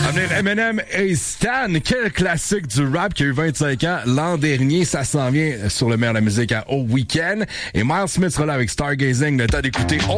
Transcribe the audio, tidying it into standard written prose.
À venir Eminem et Stan, quel classique du rap qui a eu 25 ans l'an dernier. Ça s'en vient sur le meilleur de la musique à Au Week-end. Et Miles Smith sera là avec Stargazing. Le temps d'écouter